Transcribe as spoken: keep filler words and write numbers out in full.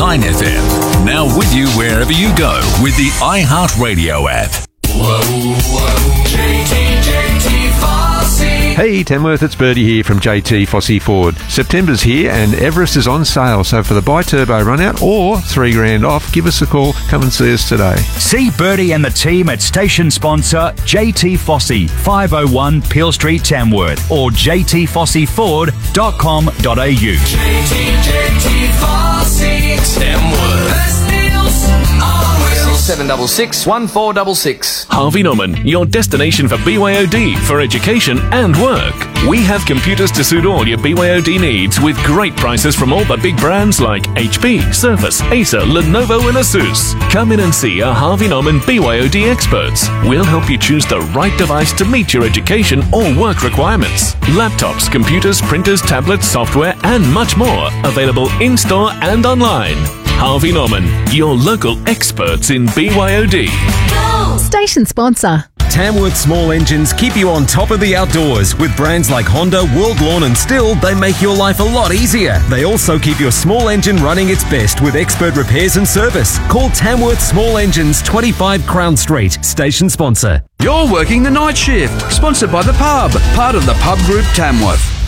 nine F M. Now with you wherever you go with the iHeartRadio app. Whoa, whoa, J T, J T Fossey. Hey Tamworth, it's Bertie here from J T Fossey Ford. September's here and Everest is on sale, so for the bi-turbo run-out or three grand off, give us a call. Come and see us today. See Bertie and the team at station sponsor J T Fossey, five oh one Peel Street, Tamworth, or j t fossey ford dot com dot a u. J T, J T Fossey, Tamworth. seven six six, one four six six. Harvey Norman, your destination for B Y O D for education and work. We have computers to suit all your B Y O D needs with great prices from all the big brands like H P, Surface, Acer, Lenovo and Asus. Come in and see our Harvey Norman B Y O D experts. We'll help you choose the right device to meet your education or work requirements. Laptops, computers, printers, tablets, software and much more. Available in-store and online. Harvey Norman, your local experts in B Y O D. Station sponsor. Tamworth Small Engines keep you on top of the outdoors. With brands like Honda, World Lawn and Stihl, they make your life a lot easier. They also keep your small engine running its best with expert repairs and service. Call Tamworth Small Engines, twenty-five Crown Street, station sponsor. You're working the night shift, sponsored by The Pub, part of the Pub Group Tamworth.